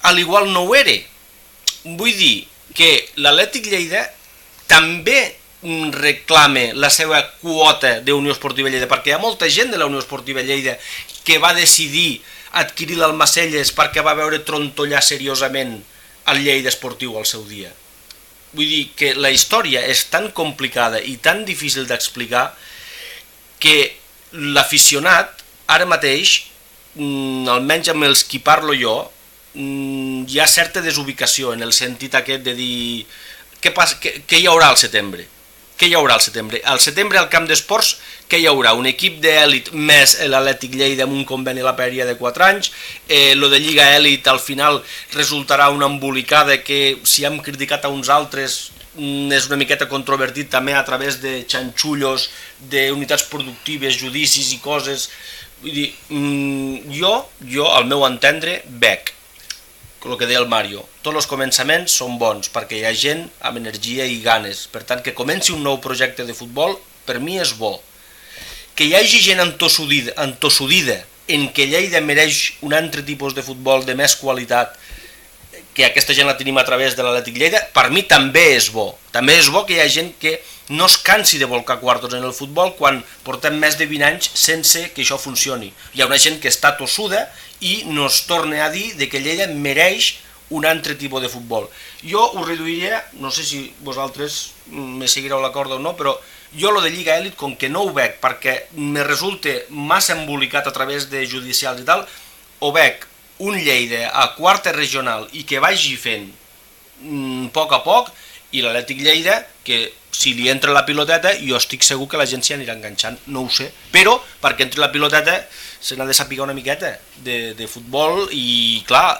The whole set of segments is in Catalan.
al igual no ho era. Vull dir que l'Atlètic Lleida també reclame la seva quota d'Unió Esportiva Lleida, perquè hi ha molta gent de la Unió Esportiva Lleida que va decidir adquirir l'Almacelles perquè va veure trontollar seriosament el Lleida Esportiu al seu dia. Vull dir que la història és tan complicada i tan difícil d'explicar que l'aficionat ara mateix, almenys amb els qui parlo jo, hi ha certa desubicació en el sentit aquest de dir què hi haurà al setembre. Què hi haurà al setembre? Al setembre al camp d'esports què hi haurà? Un equip d'èlit més l'Atlètic Lleida amb un conveni a la pèria de 4 anys, lo de Lliga Èlit al final resultarà una embolicada que si hem criticat a uns altres és una miqueta controvertit també a través de xanxullos, d'unitats productives, judicis i coses. Vull dir, jo al meu entendre veig el que deia el Mario, tots els començaments són bons perquè hi ha gent amb energia i ganes, per tant que comenci un nou projecte de futbol per mi és bo. Que hi hagi gent entossudida en que Lleida mereix un altre tipus de futbol de més qualitat, que aquesta gent la tenim a través de l'Atlètic Lleida, per mi també és bo. També és bo que hi ha gent que no es cansi de volcar quartos en el futbol quan portem més de 20 anys sense que això funcioni. Hi ha una gent que està tossuda i no es torna a dir que Lleida mereix un altre tipus de futbol. Jo ho reduiria, no sé si vosaltres me seguireu la corda o no, però jo lo de Lliga Èlit, com que no ho veig perquè me resulta massa embolicat a través de judicials i tal, ho veig un Lleida a quarta regional i que vagi fent a poc, i l'Atlètic Lleida, que si li entra la piloteta, jo estic segur que la gent s'hi anirà enganxant, no ho sé, però perquè entri la piloteta se n'ha de saber una miqueta de futbol i clar,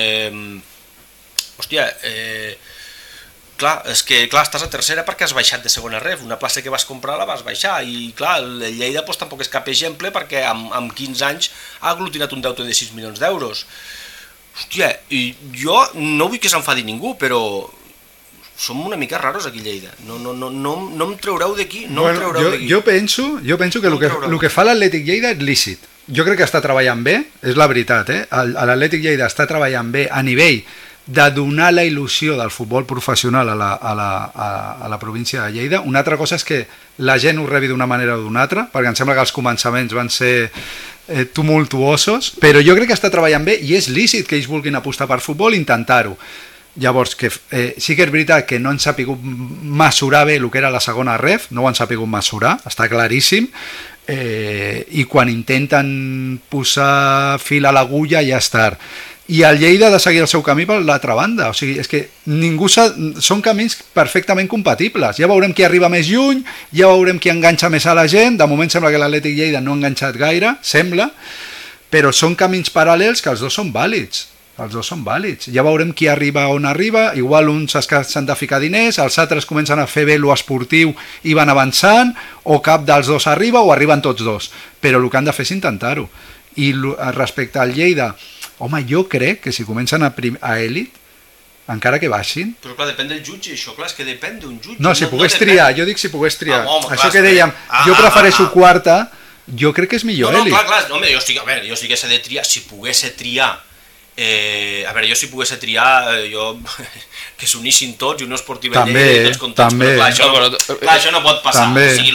clar, és que clar, estàs a tercera perquè has baixat de segona ref, una plaça que vas comprar la vas baixar i clar, el Lleida doncs, tampoc és cap exemple perquè amb 15 anys ha aglutinat un deute de 6 milions d'euros. Hòstia, jo no vull que s'enfadi ningú, però som una mica raros aquí a Lleida, no em traureu d'aquí, Jo penso que el que fa l'Atlètic Lleida és lícit. Jo crec que està treballant bé, és la veritat, l'Atlètic Lleida està treballant bé a nivell de donar la il·lusió del futbol professional a la província de Lleida. Una altra cosa és que la gent ho rebi d'una manera o d'una altra, perquè em sembla que els començaments van ser tumultuosos, però jo crec que està treballant bé i és lícit que ells vulguin apostar per futbol i intentar-ho. Llavors, sí que és veritat que no han sapigut mesurar bé el que era la segona ref, no ho han sapigut mesurar, està claríssim, i quan intenten posar fil a l'agulla ja és tard. I el Lleida ha de seguir el seu camí per l'altra banda, o sigui, és que són camins perfectament compatibles, ja veurem qui arriba més lluny, ja veurem qui enganxa més a la gent, de moment sembla que l'Atlètic Lleida no ha enganxat gaire, sembla, però són camins paral·lels que els dos són vàlids. Els dos són vàlids. Ja veurem qui arriba on arriba, igual uns s'han de ficar diners, els altres comencen a fer bé lo esportiu i van avançant, o cap dels dos arriba o arriben tots dos. Però el que han de fer és intentar-ho. I respecte al Lleida, home, jo crec que si comencen a èlit, encara que baixin... Però clar, depèn del jutge, això, clar, és que depèn d'un jutge. No, si pogués triar, jo dic si pogués triar. Això que dèiem, jo prefereixo quarta, jo crec que és millor èlit. No, clar, home, jo sí que s'ha de triar, si pogués triar, jo si pogués triar, que s'unissin tots i una esportiva Lleida i tots contents, però clar, això no pot passar. O sigui,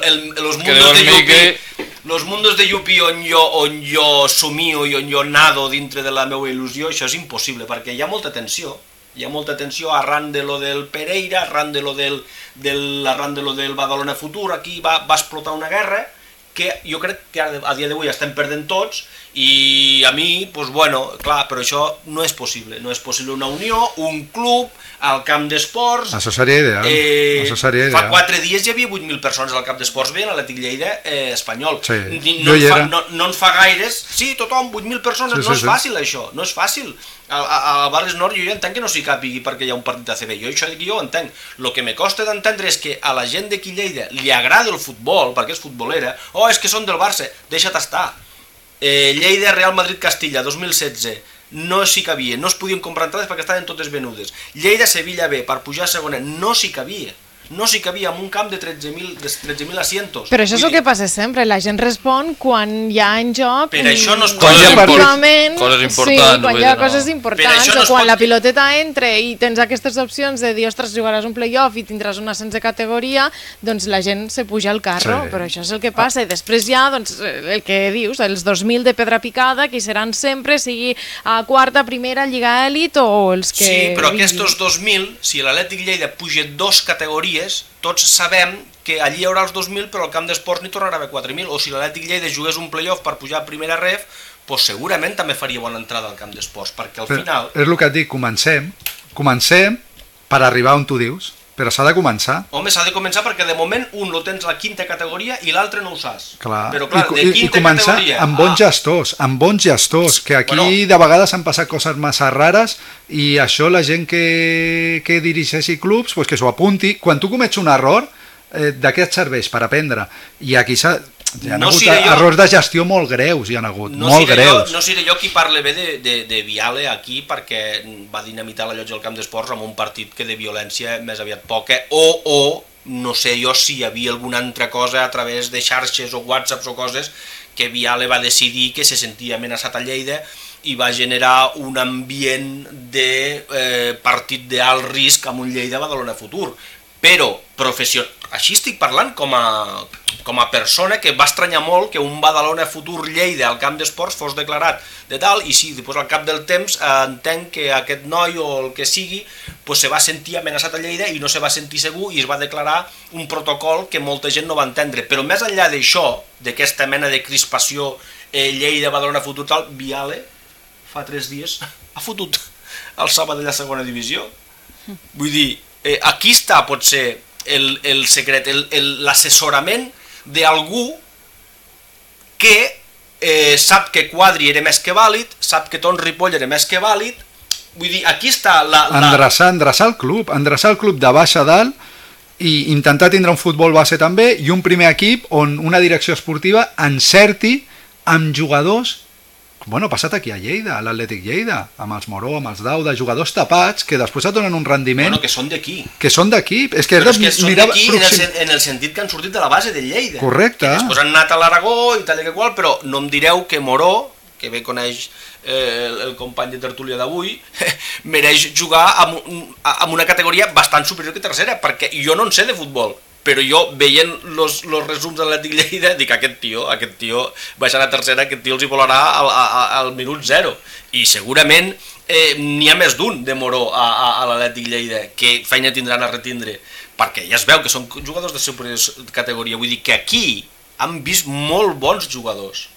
los mundos de Yupi on jo somio i on jo nado dintre de la meva il·lusió, això és impossible, perquè hi ha molta tensió. Hi ha molta tensió arran de lo del Pereira, arran de lo del Badalona Futur, aquí va explotar una guerra que jo crec que a dia d'avui estem perdent tots i a mi, doncs bueno, clar, però això no és possible, no és possible una unió, un club, al camp d'esports... Això seria ideal. Fa 4 dies hi havia 8.000 persones al camp d'esports veient l'Atlètic Lleida espanyol. No en fa gaires, sí, tothom, 8.000 persones, no és fàcil això, no és fàcil. Al Barris Nord jo ja entenc que no s'hi capigui perquè hi ha un partit d'ACB, això jo ho entenc. El que me costa d'entendre és que a la gent d'aquí Lleida li agrada el futbol, perquè és futbolera, és que són del Barça, deixa't estar. Lleida, Real Madrid, Castilla, 2016, no s'hi cabia, no es podien comprar entrades perquè estaven totes venudes. Lleida, Sevilla B, per pujar a segona, no s'hi cabia. no s'hi cabia en un camp de 13.000 asientos. Però això és el que passa sempre, la gent respon quan hi ha en joc per això no es coses efectivament, importants, quan hi ha coses importants, o quan la piloteta entra i tens aquestes opcions de dir, ostres, jugaràs un play-off i tindràs un ascens de categoria, doncs la gent se puja al carro, però això és el que passa, i després hi ha doncs, el que dius, els 2.000 de pedra picada, que seran sempre, sigui a quarta, primera, Lliga Elit o els que... Sí, però aquests 2.000, si l'Atlètic Lleida puja 2 categories, tots sabem que allí hi haurà els 2.000, però al camp d'esports n'hi tornarà a haver 4.000, o si l'Atlètic Lleida jugués un play-off per pujar a primera ref, doncs segurament també faria bona entrada al camp d'esports, perquè al final... És el que et dic, comencem per arribar on tu dius, però s'ha de començar. Home, s'ha de començar perquè de moment un lo tens a la quinta categoria i l'altre no ho saps. Clar. Però clar, de quinta I començar categoria... amb bons gestors, que aquí de vegades han passat coses massa rares i això la gent que dirigeixi clubs, pues que s'ho apunti. Quan tu comets un error, de què et serveix? Per aprendre. I aquí hi ha hagut errors de gestió molt greus, hi ha hagut, molt greus. No seré jo qui parle bé de Viale aquí perquè va dinamitar la llotja del camp d'esports amb un partit que de violència més aviat poca, o no sé jo si hi havia alguna altra cosa a través de xarxes o whatsapps o coses que Viale va decidir que se sentia amenaçat a Lleida i va generar un ambient de partit d'alt risc amb un Lleida Badalona Futur. Però així estic parlant com a persona que va estranyar molt que un Badalona Futur Lleida al camp d'esports fos declarat de tal, i sí, després al cap del temps entenc que aquest noi o el que sigui pues se va sentir amenaçat a Lleida i no se va sentir segur i es va declarar un protocol que molta gent no va entendre. Però més enllà d'això, d'aquesta mena de crispació Lleida, Badalona Futur tal, Viale fa 3 dies ha fotut el Sabadell a segona divisió. Vull dir, aquí està potser el secret, l'assessorament d'algú que sap que Quadri era més que vàlid, sap que Ton Ripoll era més que vàlid. Vull dir, aquí està endreçar el club de baix a dalt i intentar tindre un futbol base també i un primer equip on una direcció esportiva encerti amb jugadors. Bueno, ha passat aquí a Lleida, a l'Atlètic Lleida, amb els Moró, amb els Dauda, jugadors tapats que després et donen un rendiment... Bueno, que són d'aquí. Que són d'aquí. És que però és que són d'aquí en el sentit que han sortit de la base de Lleida. Correcte. Que després han anat a l'Aragó i tal i que qual, però no em direu que Moró, que bé coneix el company de tertúlia d'avui, mereix jugar amb una categoria bastant superior que tercera, perquè jo no en sé de futbol. Però jo, veient los resums de l'Atlètic Lleida, dic, aquest tio baixant a tercera, aquest tio els hi volarà al minut 0. I segurament n'hi ha més d'un de Moró a l'Atlètic Lleida, que feina tindran a retindre, perquè ja es veu que són jugadors de superior categoria. Vull dir que aquí han vist molt bons jugadors,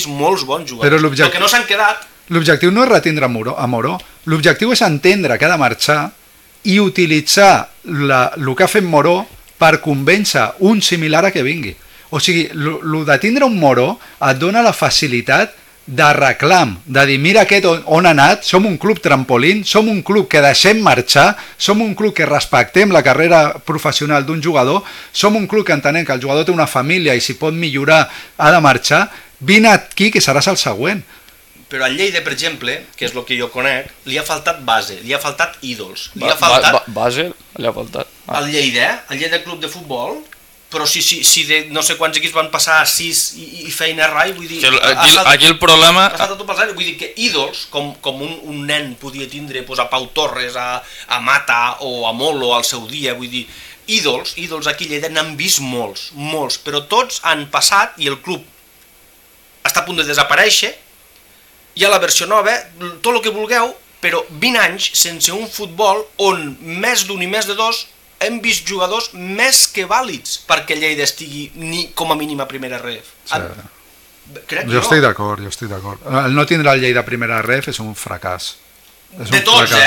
però el que no s'han quedat... L'objectiu no és retindre a Moró, l'objectiu és entendre que ha de marxar i utilitzar el que ha fet Moró per convèncer un similar a que vingui. O sigui, el de tindre un Moró et dona la facilitat de reclam, de dir, mira aquest on ha anat, som un club trampolín, som un club que deixem marxar, som un club que respectem la carrera professional d'un jugador, som un club que entenem que el jugador té una família i si pot millorar ha de marxar, vine aquí que seràs el següent. Però al Lleida, per exemple, que és el que jo conec, li ha faltat base, li ha faltat ídols. Base li ha faltat. Al Lleida Club de Futbol, però si de no sé quants equips van passar a 6 i feina rai, vull dir... Aquí el problema... Vull dir que ídols, com un nen podia tindre a Pau Torres, a Mata o a Molo al seu dia, vull dir, ídols aquí a Lleida n'han vist molts, però tots han passat i el club està a punt de desaparèixer. Hi ha la versió nova, tot el que vulgueu, però 20 anys sense un futbol on més d'un i més de dos hem vist jugadors més que vàlids perquè Lleida estigui com a mínim a primera ref. Jo estic d'acord. El no tindre el Lleida a primera ref és un fracàs. De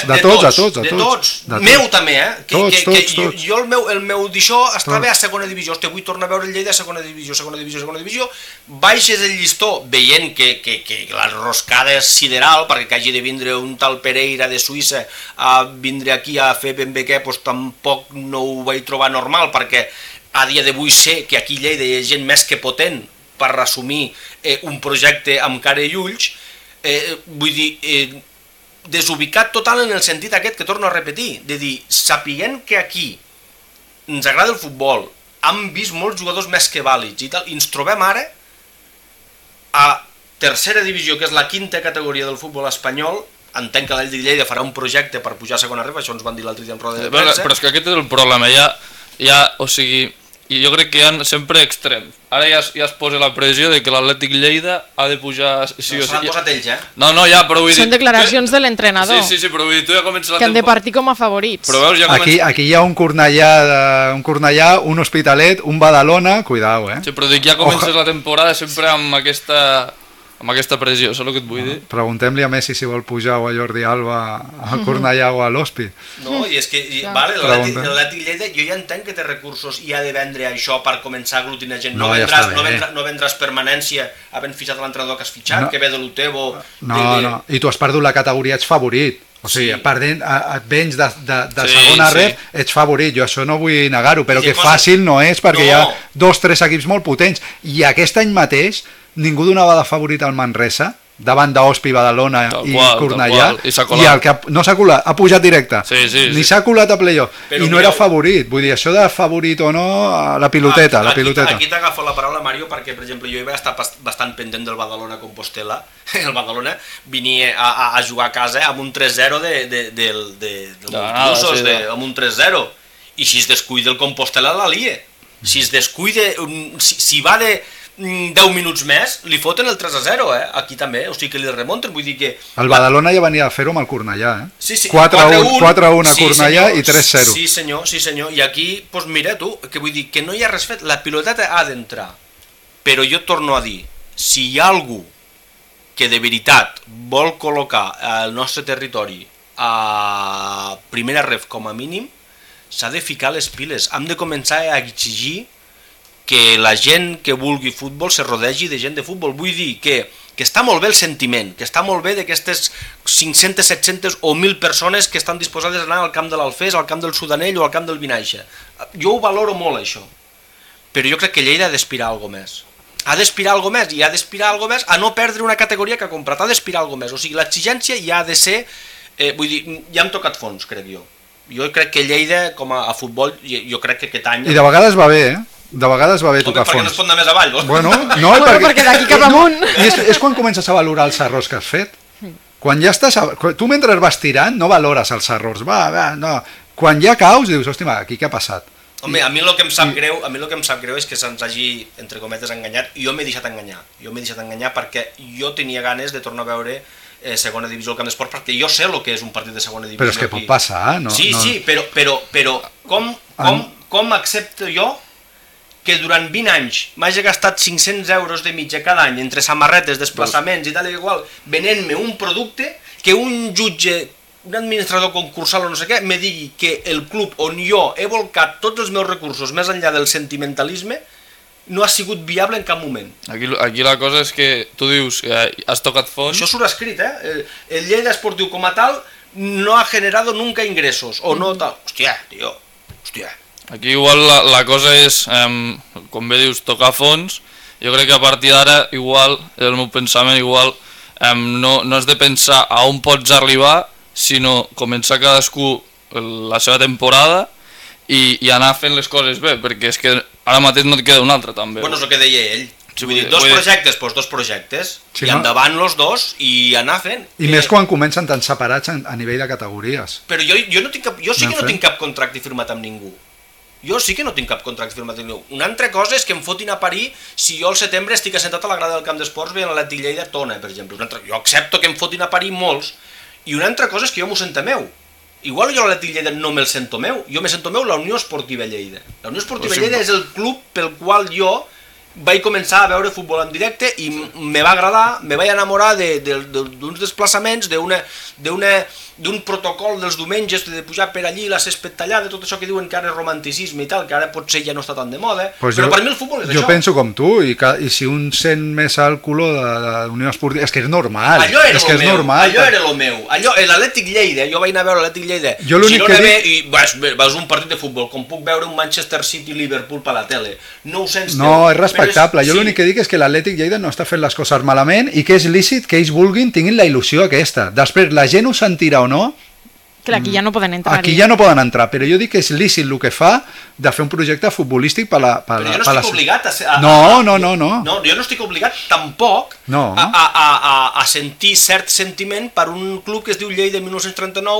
tots. Meu també, Tots. Jo el meu d'això estava a segona divisió. Hosti, vull tornar a veure el Lleida a segona divisió. Baixes el llistó veient que la roscada és sideral, perquè que hagi de vindre un tal Pereira de Suïssa a vindre aquí a fer ben bé què, doncs tampoc no ho vaig trobar normal, perquè a dia d'avui sé que aquí a Lleida hi ha gent més que potent per assumir un projecte amb cara i ulls. Vull dir... desubicat total en el sentit aquest que torno a repetir, de dir, sapiguent que aquí ens agrada el futbol, hem vist molts jugadors més que vàlids i tal, i ens trobem ara a tercera divisió, que és la quinta categoria del futbol espanyol. Entenc que l'Atlètic Lleida farà un projecte per pujar a segona ref, això ens van dir l'altre dia en roda de premsa. Però és que aquest és el problema, o sigui, i jo crec que hi ha sempre extrems. Ara ja es posa la pressió de que l'Atlètic Lleida ha de pujar... Sí, se l'han posat ells, No, però vull dir... Són declaracions de l'entrenador. Sí, però vull dir, tu ja comences la que han de partir com a favorits. Però veus, ja aquí hi ha un Cornellà, un Hospitalet, un Badalona, cuidao, Sí, però dic, ja comences la temporada sempre amb aquesta pressió, saps el que et vull dir? Preguntem-li a Messi si vol pujar o a Jordi Alba al Cornellà o a l'Hospi. No, i és que l'Atlètic Lleida jo ja entenc que té recursos i ha de vendre això per començar a aglutinar gent. No vendràs permanència havent fitxat l'entrenador que has fitxat, que ve de l'Utebo... No, i tu has perdut la categoria, ets favorit. O sigui, perdent, et vens de segona ref, ets favorit. Jo això no vull negar-ho, però que fàcil no és, perquè hi ha 2-3 equips molt potents. I aquest any mateix ningú donava de favorit al Manresa, davant d'Hospi, Badalona i Cornellà, i el que no s'ha colat, ha pujat directe, ni s'ha colat a playoff, i no era favorit. Vull dir, això de favorit o no, la piloteta. Aquí t'agafo la paraula, Mario, perquè, per exemple, jo hi vaig estar bastant pendent del Badalona-Compostela. El Badalona venia a jugar a casa amb un 3-0 amb un 3-0, i si es descuida el Compostela la lia. Si es descuida, si va de 10 minuts més, li foten el 3-0, aquí també, o sigui que li remunten, vull dir que... El Badalona ja venia a fer-ho amb el Cornellà, 4-1 a Cornellà i 3-0. Sí senyor, i aquí, doncs mira tu, que vull dir que no hi ha res fet, la piloteta ha d'entrar, però jo torno a dir, si hi ha algú que de veritat vol col·locar el nostre territori a primera ref com a mínim, s'ha de ficar les piles, hem de començar a exigir que la gent que vulgui futbol se rodegi de gent de futbol. Vull dir que està molt bé el sentiment, que està molt bé d'aquestes 500, 700 o 1.000 persones que estan disposades a anar al camp de l'Alfés, al camp del Sudanell o al camp del Vinaixa. Jo ho valoro molt, això. Però jo crec que Lleida ha d'aspirar a alguna més. Ha d'aspirar a alguna més, i ha d'aspirar a alguna més a no perdre una categoria que ha comprat. Ha d'aspirar a alguna més. O sigui, l'exigència ja ha de ser... vull dir, ja hem tocat fons, crec jo. Jo crec que Lleida, com a futbol, jo crec que aquest any... I de vegades va bé, De vegades va bé tocar fons. Perquè no es pot anar més avall, Bueno, no, perquè d'aquí cap amunt. És quan comences a valorar els errors que has fet. Quan ja estàs... Tu mentre vas tirant no valores els errors. No. Quan ja caus dius, hòstia, aquí què ha passat? Home, a mi el que em sap greu és que se'ns hagi, entre cometes, enganyat, i jo m'he deixat enganyar. Perquè jo tenia ganes de tornar a veure segona divisió al Camp d'Esports, perquè jo sé el que és un partit de segona divisió. Però és que pot passar, no? Sí, però com accepto jo que durant 20 anys m'hagi gastat 500 euros de mitja cada any entre samarretes, desplaçaments i tal i igual, venent-me un producte que un jutge, un administrador concursal o no sé què, me digui que el club on jo he volcat tots els meus recursos més enllà del sentimentalisme no ha sigut viable en cap moment. Aquí la cosa és que tu dius que has tocat fons... Això surt escrit, El Lleida Esportiu com a tal no ha generado nunca ingressos, o no tal... Hòstia. Aquí igual la cosa és, com bé dius, tocar fons. Jo crec que a partir d'ara, igual, el meu pensament, igual, no has de pensar a on pots arribar, sinó començar cadascú la seva temporada i anar fent les coses bé, perquè és que ara mateix no et queda un altre, també. Bueno, és el que deia ell. Vull dir, dos projectes, i endavant los dos i anar fent. I més quan comencen tan separats a nivell de categories. Però jo sí que no tinc cap contracte firmat amb ningú. Una altra cosa és que em fotin a parir si jo al setembre estic assentat a la grada del Camp d'Esports veient l'Atlètic Lleida Tona, per exemple. Jo accepto que em fotin a parir molts. I una altra cosa és que jo m'ho sento meu. Igual jo l'Atlètic Lleida no me'l sento meu. Jo me sento meu la Unió Esportiva Lleida. La Unió Esportiva Lleida és el club pel qual jo vaig començar a veure futbol en directe i me va agradar, me vaig enamorar d'uns desplaçaments, d'un protocol dels diumenges de pujar per allí, la césped tallada, tot això que diuen que ara és romanticisme i tal, que ara potser ja no està tan de moda, però per mi el futbol és això. Jo penso com tu, i si un sent més el color de Unió Esportiva, és que és normal. Allò era el meu. L'Atlètic Lleida, jo vaig anar a veure l'Atlètic Lleida, Girona B, i vas un partit de futbol, com puc veure un Manchester City-Liverpool per la tele. No és respectable. Jo l'únic que dic és que l'Atlètic Lleida no està fent les coses malament i que és lícit que ells vulguin, tinguin la il·lusió aquesta. Després la gent ho sentirà o no, Clar, aquí ja no poden entrar. Aquí ja no poden entrar, però jo dic que és lícit el que fa de fer un projecte futbolístic per la... Però jo no estic obligat a... No. No, jo no estic obligat tampoc a sentir cert sentiment per un club que es diu Lleida 1939